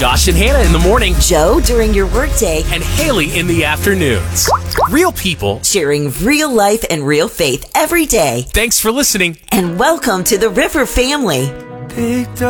Josh and Hannah in the morning, Joe during your workday, and Haley in the afternoons. Real people sharing real life and real faith every day. Thanks for listening. And welcome to the River family. Picked